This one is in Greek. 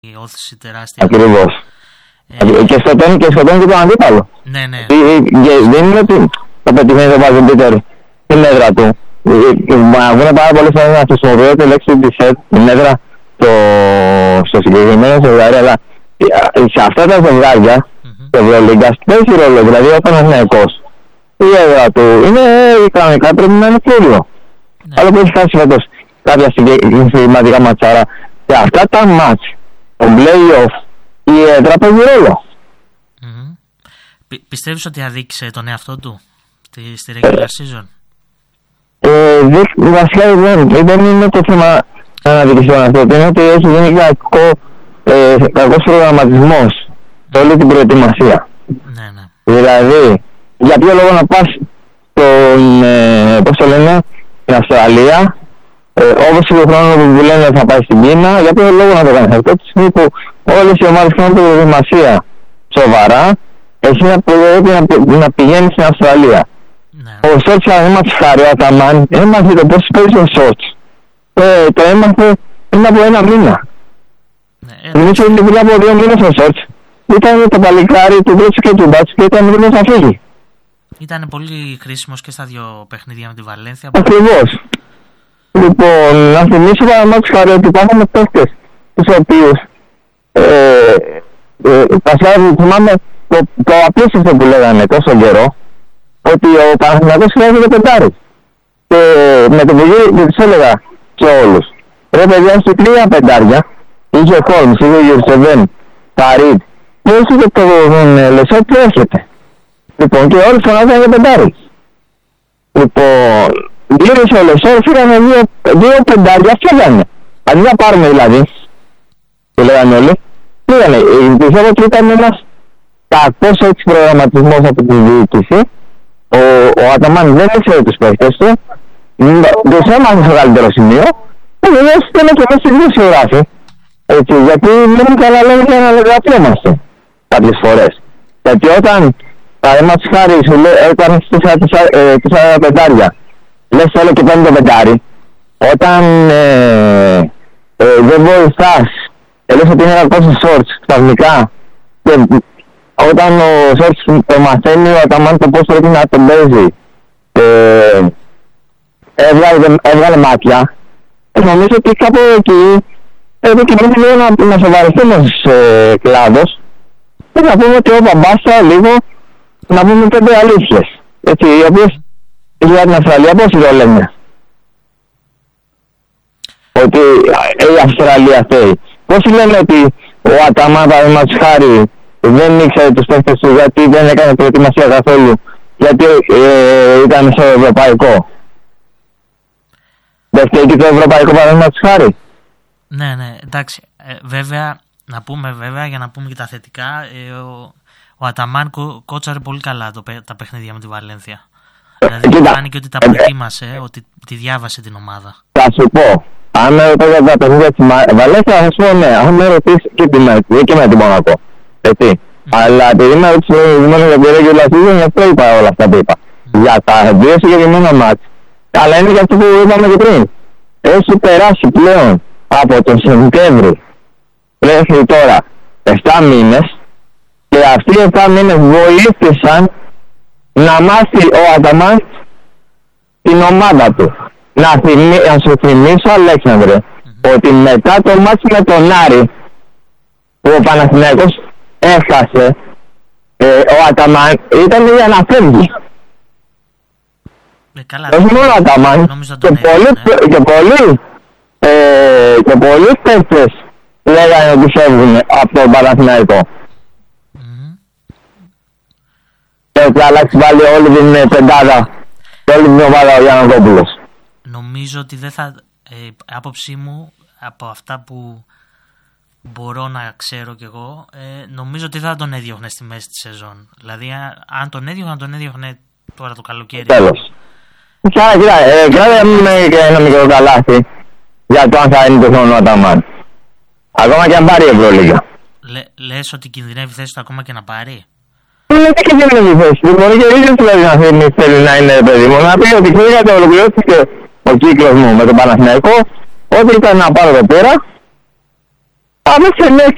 όθηση τεράστια. Ακριβώς. Και σκοτώνει και τον αντίπαλο. Ναι. Δεν είναι ότι το πετυχαίνει το Μπάζεν Πίτερ στην έδρα του. Βγουν πάρα πολλές φορές να χρησιμοποιώ τη λέξη της την έδρα στο συγκεκριμένο ζευγάρι, αλλά σε αυτά τα ζευγάρια του Ευρωλίγκας παίζει ρόλο. Δηλαδή ο Παναθηναϊκός, η έδρα του είναι κανονικά πρέπει να είναι Φλούριο. Αλλά που έχει χάσει φέτος κάποια συγκεκριματικά ματσάρα. Σε αυτά τα μάτς, το play-off, η έδρα παίζει ρόλο. Πιστεύεις ότι αδίκησε τον εαυτό του στη regular season? Βασικά δεν είναι το θέμα να αδικήσει τον εαυτό του. Είναι ότι έχει γίνει κακός προγραμματισμός σε όλη την προετοιμασία. Ναι. Δηλαδή, για ποιο λόγο να πας στην Αυστραλία, όπως ο χρόνος που λένε θα πάει στην Κίνα, για ποιο λόγο να το κάνεις αυτό? Τη στιγμή που όλες οι ομάδες κάνουν προετοιμασία σοβαρά, εσύ να πηγαίνεις στην Αυστραλία. Ναι. Ο Σότς, παραδείγματος χάρη, ο Αταμάν έμαθε το πώς παίζει ο Σότς. Το έμαθε πριν από ένα μήνα. Νομίζω ότι πριν από 2 μήνες ο Σότς ήταν το παλικάρι του Μπρέτσι και του Μπάτσι και ήταν μήνες να φύγει. Ήταν πολύ χρήσιμος και στα 2 παιχνίδια με τη Βαλένθια. Ακριβώς. Λοιπόν, να θυμίσω παραδείγματος χάρη ότι υπάρχουν παίκτες τους οποίους θυμάμαι το απίστευτο που λέγανε τόσο καιρό, ότι ο Παναθηναϊκός χρειάζεται πεντάρι. Και με το που τους έλεγα σε όλους, ρε παιδιά, έχει 3 πεντάρια, είχε ο Χόλμς, είχε ο Γιουρσεβέν, Φαρίτ, και έχει και τον Λεσότ που έρχεται. Λοιπόν, και όλοι φωνάζαν για πεντάρι. Λοιπόν, γύρισε ο Λεσότ, φύγανε 2 πεντάρια, φύγανε. Αντί να πάρουμε δηλαδή, και λέγανε όλοι, φύγανε. Πιστεύω ότι ήταν ένας κακός έτσι προγραμματισμός από τη διοίκηση. Ο Αταμάν δεν ήξερε τους παίχτες του, τους έμαθε στο καλύτερο σημείο, και βεβαίως ήταν και μέσα στην δημοσιογράφη. Έτσι, γιατί δεν καλά λόγια για να λογαπλόμαστε κάποιες φορές. Γιατί όταν, παραδείγματος χάρη, σου λέει, όταν στις 4 πεντάρια, λες θέλω και παίρνει το πεντάρι, όταν δεν βοηθάς, λες ότι είναι κακός ο Σόρτς, ξαφνικά, και όταν ο Σόρτς το μαθαίνει ο Αταμάν το πώς πρέπει να τον παίζει, έβγαλε μάτια, νομίζω ότι κάπου εκεί πρέπει να σοβαρευτούμε ως κλάδος και να πούμε ότι μπάστα λίγο να πούμε 5 αλήθειες, έτσι, οι οποίες για την Αυστραλία πώς το λένε, ότι η Αυστραλία θέλει. Πώς λένε ότι ο Αταμάν, παραδείγματος χάρη, δεν ήξερε τους παίχτες του γιατί δεν έκανε προετοιμασία καθόλου, γιατί ήταν στο ευρωπαϊκό. Δεν φταίει και το ευρωπαϊκό, παραδείγματος χάρη. Ναι, εντάξει. Βέβαια, να πούμε βέβαια, για να πούμε και τα θετικά, ο Αταμάν κότσαρε πολύ καλά τα παιχνίδια με τη Βαλένθια. Δηλαδή φάνηκε ότι τα προετοίμασε, ότι τη διάβασε την ομάδα. Θα σου πω, αν με ρωτάς για τα παιχνίδια της Βαλένθια, θα σου πω ναι, αν με ρωτήσεις και με την Μονακό. Έτσι. Αλλά επειδή με ρωτήσεις προηγουμένως για τη regular season, γι' αυτό είπα όλα αυτά που είπα. Για τα 2 συγκεκριμένα μάτς. Αλλά είναι για αυτό που είπαμε και πριν. Έχει περάσει πλέον από τον Σεπτέμβρη μέχρι τώρα 7 μήνες και αυτοί οι 7 μήνες βοήθησαν να μάθει ο Αταμάν την ομάδα του. Να σου θυμίσω, Αλέξανδρε, ότι μετά το μάτς με τον Άρη που ο Παναθηναϊκός έχασε, ο Αταμάν ήταν για να φεύγει. Όχι μόνο ο Αταμάν, και πολλοί παίκτες λέγανε ότι φεύγουν από τον Παναθηναϊκό. Και ότι αλλάξει πάλι όλη την πεντάδα και όλη την ομάδα ο Γιαννακόπουλος. Νομίζω ότι δεν θα, άποψή μου, από αυτά που μπορώ να ξέρω κι εγώ, νομίζω ότι θα τον έδιωχνε στη μέση της σεζόν. Δηλαδή, αν τον έδιωχνε τώρα το καλοκαίρι. Τέλος. Κράτε ένα μικρό καλάθι για το αν θα είναι το χρόνο Αταμάν. Ακόμα και αν πάρει η Ευρωλίγα. Λες ότι κινδυνεύει θέση του ακόμα και να πάρει? Δεν κινδυνεύει θέση του. Μπορεί και ίδιος δηλαδή να θέλει να είναι παιδί μου. Να πει ότι ξέρετε ολοκληρώθηκε ο κύκλος μου με τον Παναθηναϊκό. Ό,τι ήταν να πάρω εδώ πέρα. Άμεσα ναι